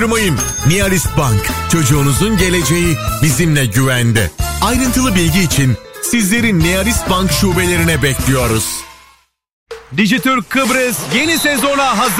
kaçırmayın. Nihalist Bank, çocuğunuzun geleceği bizimle güvende. Ayrıntılı bilgi için sizleri Nihalist Bank şubelerine bekliyoruz. Dijitürk Kıbrıs yeni sezona hazır.